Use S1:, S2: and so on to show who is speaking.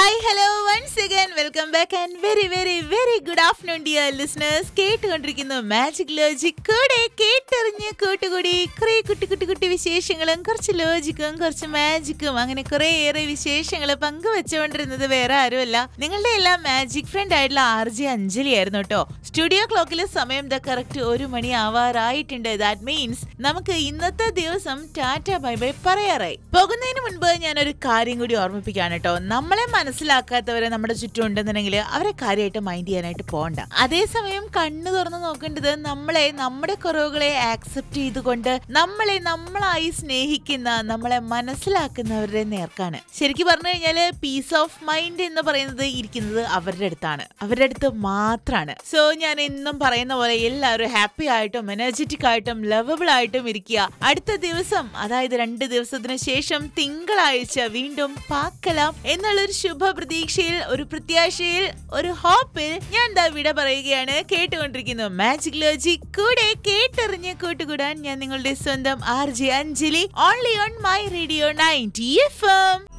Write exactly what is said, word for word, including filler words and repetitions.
S1: Hi hello once again welcome back and very very very good afternoon dear listeners. കേട്ടുകൊണ്ടിരിക്കുന്നു magic logic. കൂടെ കേട്ടറിഞ്ഞ് കൂട്ടുകൂടി കുറെ കുട്ടി കുട്ടി കുട്ടി വിശേഷങ്ങളും കുറച്ച് ലോജിക്കും കുറച്ച് മാജിക്കും അങ്ങനെ കുറെ ഏറെ വിശേഷങ്ങൾ പങ്കുവെച്ചുകൊണ്ടിരുന്നത് വേറെ ആരുമല്ല, നിങ്ങളുടെ എല്ലാം മാജിക് ഫ്രണ്ട് ആയിട്ടുള്ള ആർ ജെ അഞ്ജലി ആയിരുന്നു കേട്ടോ. സ്റ്റുഡിയോ ക്ലോക്കിലെ സമയം ദ കറക്റ്റ് ഒരു മണി ആവാറായിട്ടുണ്ട്. ദാറ്റ് മീൻസ് നമുക്ക് ഇന്നത്തെ ദിവസം ടാറ്റ ബൈ ബൈ പറയാറായി. പോകുന്നതിന് മുൻപ് ഞാനൊരു കാര്യം കൂടി ഓർമ്മിപ്പിക്കുകയാണ് കേട്ടോ. നമ്മളെ മനസ്സിലാക്കാത്തവരെ നമ്മുടെ ചുറ്റും ഉണ്ടെന്നുണ്ടെങ്കിൽ അവരെ കാര്യമായിട്ട് മൈൻഡ് ചെയ്യാനായിട്ട് പോകണ്ട. അതേസമയം കണ്ണു തുറന്ന് നോക്കേണ്ടത് നമ്മളെ നമ്മുടെ കുറവുകളെ ആക്സെപ്റ്റ് ചെയ്തുകൊണ്ട് നമ്മളെ നമ്മളായി സ്നേഹിക്കുന്ന നമ്മളെ മനസ്സിലാക്കുന്നവരുടെ നേർക്കാണ്. ശരിക്കും പറഞ്ഞു കഴിഞ്ഞാല് പീസ് ഓഫ് മൈൻഡ് എന്ന് പറയുന്നത് ഇരിക്കുന്നത് അവരുടെ അടുത്താണ്, അവരുടെ അടുത്ത് മാത്രമാണ്. സോ ഞാൻ എന്നും പറയുന്ന പോലെ എല്ലാവരും ഹാപ്പി ആയിട്ടും എനർജറ്റിക് ആയിട്ടും ലവബിൾ ആയിട്ടും ഇരിക്കുക. അടുത്ത ദിവസം അതായത് രണ്ട് ദിവസത്തിന് ശേഷം തിങ്കളാഴ്ച വീണ്ടും പാക്കലാം എന്നുള്ളൊരു ശുഭ പ്രതീക്ഷയിൽ, ഒരു പ്രത്യാശയിൽ, ഒരു ഹോപ്പിൽ ഞാൻ ദാ വിട പറയുകയാണ്. കേട്ടുകൊണ്ടിരിക്കുന്നു മാജിക് ലോജിക്. കൂടെ കേട്ടറിഞ്ഞ് കൂട്ടുകൂടാൻ ഞാൻ നിങ്ങളുടെ സ്വന്തം R J Anjali, only on my radio ninety F M.